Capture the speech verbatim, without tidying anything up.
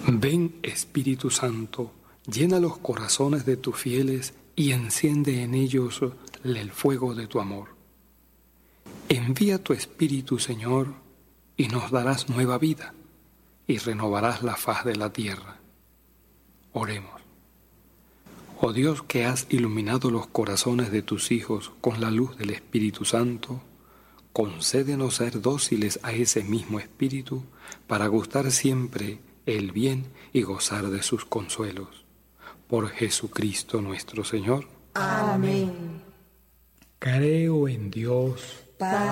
Ven, Espíritu Santo, llena los corazones de tus fieles y enciende en ellos el fuego de tu amor. Envía tu Espíritu, Señor, y nos darás nueva vida, y renovarás la faz de la tierra. Oremos. Oh Dios, que has iluminado los corazones de tus hijos con la luz del Espíritu Santo, concédenos ser dóciles a ese mismo Espíritu para gustar siempre el bien y gozar de sus consuelos. Por Jesucristo nuestro Señor. Amén. Creo en Dios, Padre